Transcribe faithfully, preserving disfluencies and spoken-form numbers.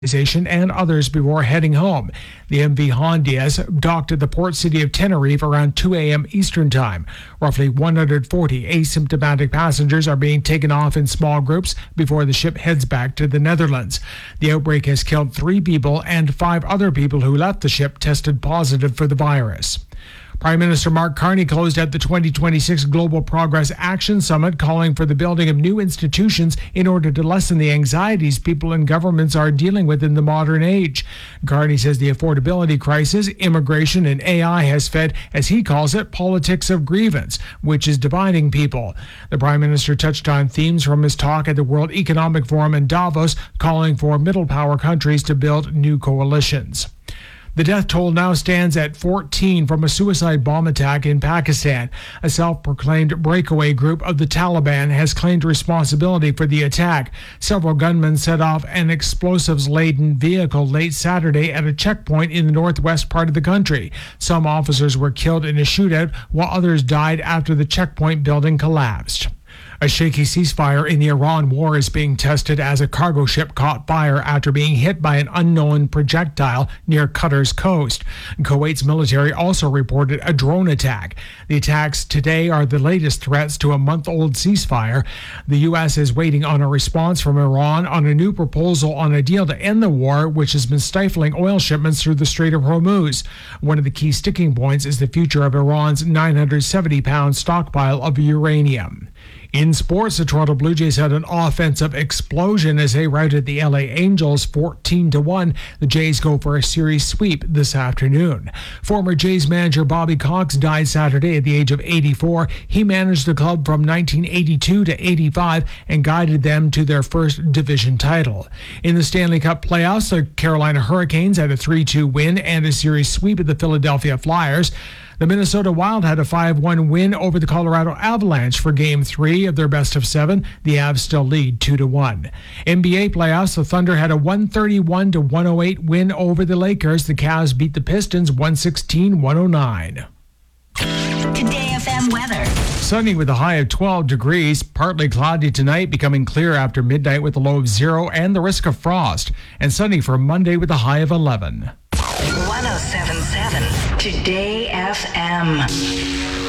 and others before heading home. The M V Hondias docked at the port city of Tenerife around two a.m. Eastern Time. Roughly one hundred forty asymptomatic passengers are being taken off in small groups before the ship heads back to the Netherlands. The outbreak has killed three people, and five other people who left the ship tested positive for the virus. Prime Minister Mark Carney closed out the twenty twenty-six Global Progress Action Summit, calling for the building of new institutions in order to lessen the anxieties people and governments are dealing with in the modern age. Carney says the affordability crisis, immigration, and A I has fed, as he calls it, politics of grievance, which is dividing people. The Prime Minister touched on themes from his talk at the World Economic Forum in Davos, calling for middle power countries to build new coalitions. The death toll now stands at fourteen from a suicide bomb attack in Pakistan. A self-proclaimed breakaway group of the Taliban has claimed responsibility for the attack. Several gunmen set off an explosives-laden vehicle late Saturday at a checkpoint in the northwest part of the country. Some officers were killed in a shootout, while others died after the checkpoint building collapsed. A shaky ceasefire in the Iran war is being tested as a cargo ship caught fire after being hit by an unknown projectile near Qatar's coast. Kuwait's military also reported a drone attack. The attacks today are the latest threats to a month-old ceasefire. The U S is waiting on a response from Iran on a new proposal on a deal to end the war, which has been stifling oil shipments through the Strait of Hormuz. One of the key sticking points is the future of Iran's nine hundred seventy pound stockpile of uranium. In sports, the Toronto Blue Jays had an offensive explosion as they routed the L A Angels fourteen to one. The Jays go for a series sweep this afternoon. Former Jays manager Bobby Cox died Saturday at the age of eighty-four. He managed the club from nineteen eighty-two to eighty-five and guided them to their first division title. In the Stanley Cup playoffs, the Carolina Hurricanes had a three two win and a series sweep of the Philadelphia Flyers. The Minnesota Wild had a five one win over the Colorado Avalanche for Game three of their best of seven. The Avs still lead two to one. N B A playoffs, the Thunder had a one thirty-one to one oh eight win over the Lakers. The Cavs beat the Pistons one sixteen to one oh nine. Today F M weather. Sunny with a high of twelve degrees. Partly cloudy tonight, becoming clear after midnight with a low of zero and the risk of frost. And sunny for Monday with a high of eleven. one oh seven point seven Today F M.